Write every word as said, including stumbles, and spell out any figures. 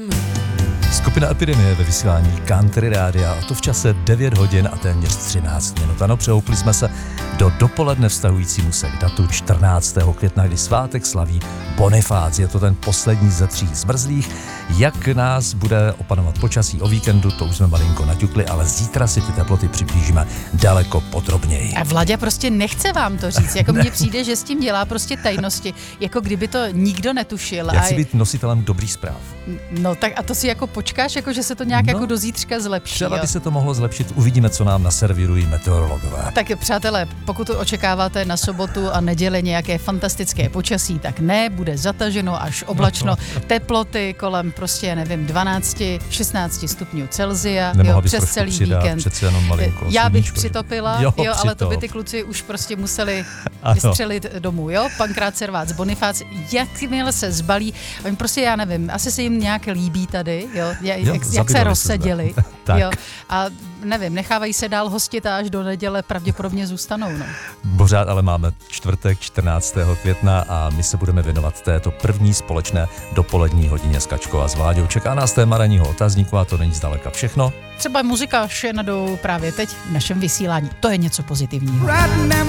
Skupina Epidemie ve vysílání Country Rádia, a to v čase devět hodin a téměř třináct minut. Ano, přehoupli jsme se do dopoledne vztahujícímu se k datu čtrnáctého května, kdy svátek slaví Bonifác. Je to ten poslední ze tří zmrzlých. Jak nás bude opanovat počasí o víkendu, to už jsme malinko naťukli, ale zítra si ty teploty přiblížíme daleko podrobněji. A Vlaďa prostě nechce vám to říct, jako mně přijde, že s tím dělá prostě tajnosti, jako kdyby to nikdo netušil. Jak a si být nositelem dobrých zpráv? No tak a to si jako počkáš, jako že se to nějak no, jako do zítřka zlepší. Třeba jo? by se to mohlo zlepšit, uvidíme, co nám naservirují meteorologové. Tak přátelé, pokud očekáváte na sobotu a neděli nějaké fantastické počasí, tak ne, bude zataženo až oblačno, teploty kolem prostě, nevím, dvanáct šestnáct stupňů Celsia, jo, přes celý přidat, víkend. přece jenom malinko, Já bych sluníčko. přitopila, jo, jo, ale to by přitop. ty kluci už prostě museli Ano. vystřelit domů, jo, Pankrát Servác, Bonifác, jakmile se zbalí, oni prostě, já nevím, asi se jim nějak líbí tady, jo, jak, Jo, jak se zabydali rozseděli, se tak. jo, a nevím, nechávají se dál hostit a až do neděle pravděpodobně zůstanou, no. Pořád ale máme čtvrtek čtrnáctého května a my se budeme věnovat této první společné dopolední hodině s Kačkou a s Vláďou. Čeká nás téma ranního otazníku a to není zdaleka všechno. Třeba muzika Shenadou právě teď v našem vysílání. To je něco pozitivního.